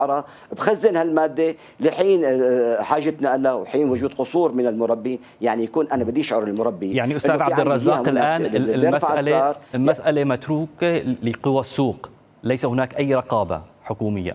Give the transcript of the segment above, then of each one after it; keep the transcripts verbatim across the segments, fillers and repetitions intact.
بخزن هالماده لحين حاجتنا لها وحين وجود قصور من المربين، يعني يكون انا بدي اشعر المربي. يعني استاذ عبد الرزاق الان المساله المساله متروكه لقوى السوق، ليس هناك اي رقابه حكوميه.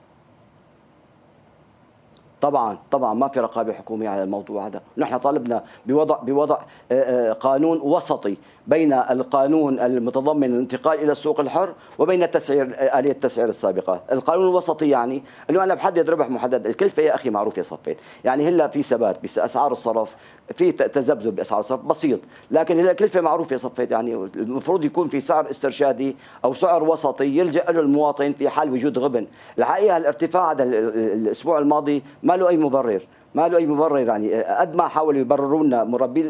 طبعا طبعا ما في رقابه حكوميه على الموضوع هذا، نحن طالبنا بوضع بوضع قانون وسطي بين القانون المتضمن الانتقال الى السوق الحر وبين التسعير اليه التسعير السابقه، القانون الوسطي يعني انه انا بحدد ربح محدد، الكلفه يا اخي معروفه صفيت، يعني هلا في ثبات باسعار الصرف، في تذبذب باسعار الصرف بسيط، لكن هلا الكلفه معروفه صفيت، يعني المفروض يكون في سعر استرشادي او سعر وسطي يلجا له المواطن في حال وجود غبن، الحقيقه الارتفاع هذا الاسبوع الماضي ما له اي مبرر، ما له اي مبرر، يعني قد ما حاولوا يبرروا لنا مربي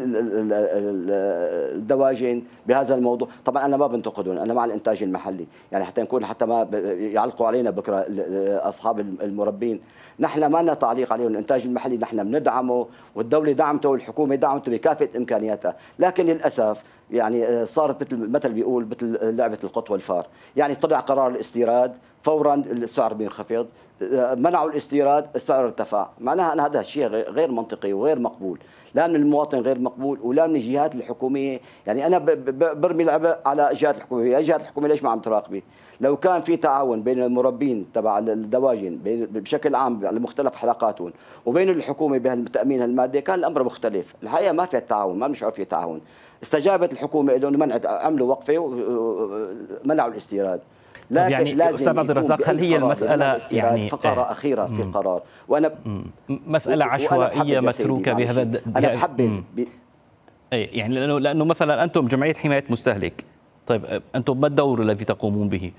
الدواجن بهذا الموضوع، طبعا انا ما بنتقدهم، انا مع الانتاج المحلي، يعني حتى نكون حتى ما يعلقوا علينا بكره اصحاب المربين، نحن ما لنا تعليق عليهم، الانتاج المحلي نحن بندعمه والدوله دعمته والحكومه دعمته بكافه امكانياتها، لكن للاسف يعني صارت مثل مثل بيقول مثل لعبه القط والفار، يعني طلع قرار الاستيراد فورا السعر بينخفض، منعوا الاستيراد السعر ارتفع، معناها أن هذا الشيء غير منطقي وغير مقبول، لا من المواطن غير مقبول ولا من الجهات الحكوميه، يعني انا برمي العبء على الجهات الحكوميه، الجهات الحكوميه ليش ما عم تراقبي؟ لو كان في تعاون بين المربين تبع الدواجن بشكل عام على مختلف حلقاتهم وبين الحكومه بهالتامين هالماده كان الامر مختلف، الحقيقه ما في التعاون، ما بنشعر في تعاون، استجابت الحكومه لهم منع، عملوا وقفه ومنعوا الاستيراد. لكن يعني استاذ عبد الرزاق هل هي المساله يعني فقره اخيره في القرار، وانا مساله عشوائيه متروكه بهذا انا بحبذ اي يعني لانه لانه مثلا انتم جمعيه حمايه مستهلك، طيب انتم ما الدور الذي تقومون به؟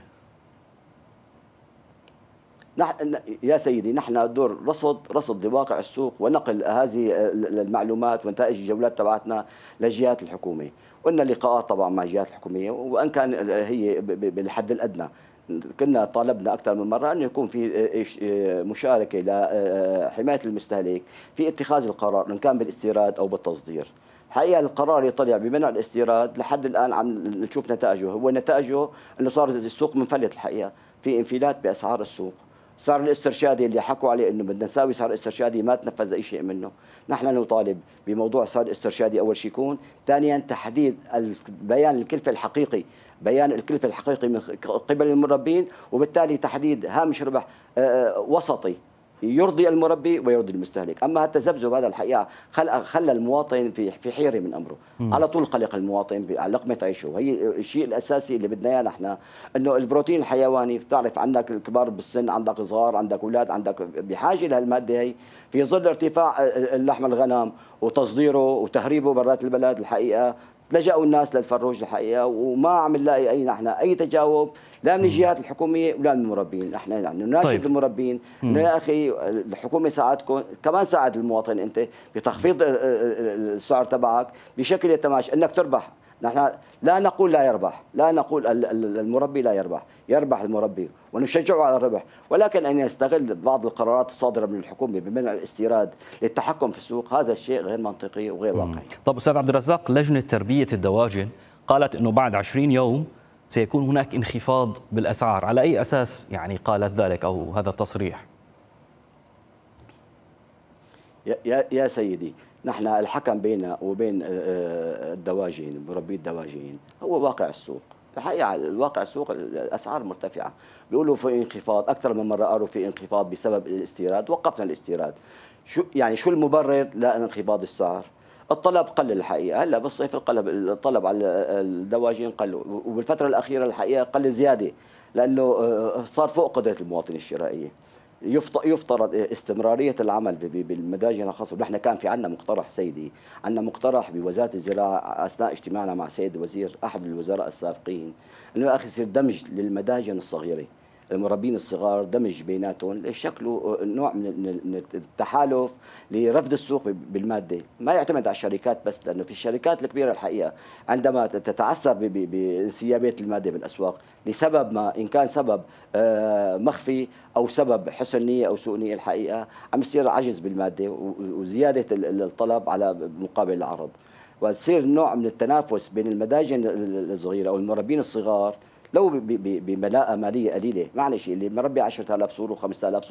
نحن يا سيدي نحن دور رصد رصد لواقع السوق ونقل هذه المعلومات ونتائج الجولات تبعتنا لجهات الحكومه، قلنا لقاءات طبعا مع الجهات الحكوميه وان كان هي بالحد الادنى كنا طالبنا اكثر من مره انه يكون في مشاركه لحمايه المستهلك في اتخاذ القرار ان كان بالاستيراد او بالتصدير. الحقيقه القرار اللي طلع بمنع الاستيراد لحد الان عم نشوف نتائجه، هو نتائجه انه صار السوق منفلت، الحقيقه في انفلات باسعار السوق، صار الاسترشادي اللي حكوا عليه انه بدنا نساوي سعر استرشادي ما تنفذ اي شيء منه، نحن نطالب بموضوع سعر الاسترشادي اول شيء يكون، ثانيا تحديد بيان الكلفه الحقيقي، بيان الكلفه الحقيقي من قبل المربين، وبالتالي تحديد هامش ربح وسطي يرضي المربي ويرضي المستهلك، اما التذبذب هذا الحقيقه خلى خلى المواطن في في حيره من امره، م. على طول قلق المواطن على لقمه عيشه، وهي الشيء الاساسي اللي بدنا اياه نحن، انه البروتين الحيواني بتعرف عندك الكبار بالسن، عندك صغار، عندك اولاد، عندك بحاجه لهالماده هي، في ظل ارتفاع اللحم الغنم وتصديره وتهريبه برات البلد، الحقيقه لجأوا الناس للفروج الحقيقه، وما عم نلاقي اي نحن اي تجاوب لا من الجهات الحكوميه ولا من المربين، نحن يعني نناشد طيب. المربين انه يا اخي الحكومه ساعدكم، كمان ساعد المواطن انت بتخفيض السعر تبعك بشكل يتماشى انك تربح، نحن لا نقول لا يربح، لا نقول المربي لا يربح، يربح المربي ونشجعه على الربح، ولكن ان يستغل بعض القرارات الصادره من الحكومه بمنع الاستيراد للتحكم في السوق، هذا الشيء غير منطقي وغير واقعي. طب استاذ عبد الرزاق، لجنه تربيه الدواجن قالت انه بعد عشرين يوم سيكون هناك انخفاض بالاسعار، على اي اساس يعني قالت ذلك او هذا التصريح؟ يا يا سيدي نحن الحكم بيننا وبين الدواجن مربي الدواجن هو واقع السوق، الحقيقه الواقع السوق الاسعار مرتفعه، بيقولوا في انخفاض، اكثر من مره قالوا في انخفاض بسبب الاستيراد، وقفنا الاستيراد، شو يعني شو المبرر لانخفاض السعر؟ الطلب قل الحقيقه، هلا بالصيف القلب الطلب على الدواجن قل، وبالفتره الاخيره الحقيقه قل زياده لانه صار فوق قدره المواطن الشرائيه. يفترض استمراريه العمل بالمداجن الخاصه، نحن كان في عندنا مقترح سيدي، عندنا مقترح بوزاره الزراعه اثناء اجتماعنا مع سيد الوزير احد الوزراء السابقين، انه يا اخي يصير دمج للمداجن الصغيره، المربين الصغار دمج بيناتهم شكله نوع من التحالف لرفض السوق بالماده، ما يعتمد على الشركات بس، لانه في الشركات الكبيره الحقيقه عندما تتعثر بانسيابيه الماده بالاسواق لسبب ما، ان كان سبب مخفي او سبب حسن نيه او سوء نيه، الحقيقه عم يصير عجز بالماده وزياده الطلب على مقابل العرض، وتصير نوع من التنافس بين المداجن الصغيره او المربين الصغار لو ب- ب- بملاءه ماليه قليله، معلش اللي مربي عشرة آلاف سور و5000